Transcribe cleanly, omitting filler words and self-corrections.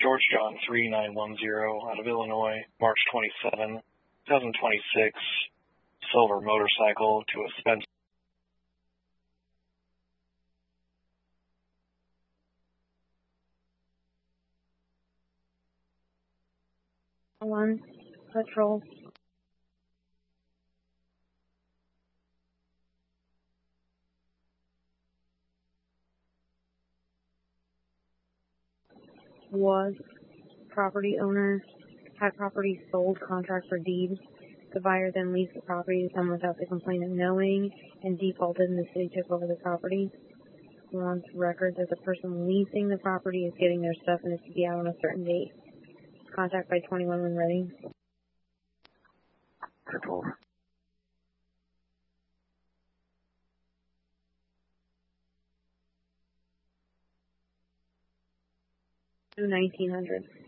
George John 3910 out of Illinois, March 27, 2026, silver motorcycle to a Spencer. One patrol. Was property owner, had property sold, contract for deed. The buyer then leased the property to someone without the complainant knowing and defaulted, and the city took over the property. Wants record that the person leasing the property is getting their stuff and is to be out on a certain date. Contact by 21 when ready. Patrol. 1900.